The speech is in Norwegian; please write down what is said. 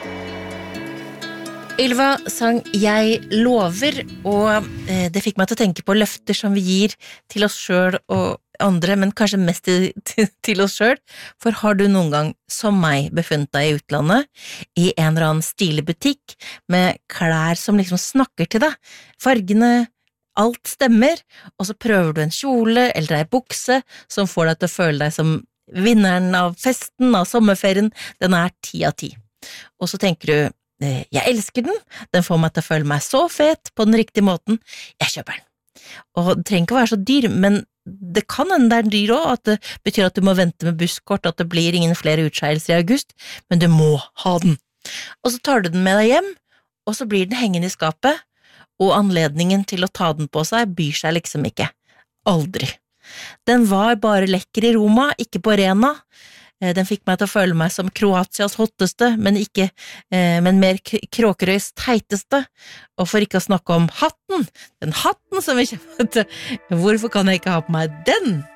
Ylva sang «Jeg lover», og det fikk meg til å tenke på løfter som vi gir til oss selv og andre, men kanskje mest til oss selv. For har du noen gang, som meg, befunnet deg i utlandet, i en eller annen stilig butikk, med klær som liksom snakker til deg, fargene, alt stemmer, og så prøver du en kjole eller en bukse som får deg til å føle deg som vinneren av festen, av sommerferien, den er 10 av 10. Og så tenker du, jeg elsker den får meg til å føle meg så fet på den riktige måten, jeg kjøper den. Og det trenger ikke å være så dyr, men det kan hende det er dyr også, at det betyr at du må vente med busskort, at det blir ingen flere utskeielser i august, men du må ha den. Og så tar du den med deg hjem, og så blir den hengende i skapet, og anledningen til å ta den på seg byr seg liksom ikke. Aldri. Den var bare lekker i Roma, ikke på Rena. Den fikk meg til å føle meg som Kroatias hotteste, men mer Kråkerøys teiteste. Og for ikke å snakke om hatten, den hatten som vi kjøpte, hvorfor kan jeg ikke ha på meg den?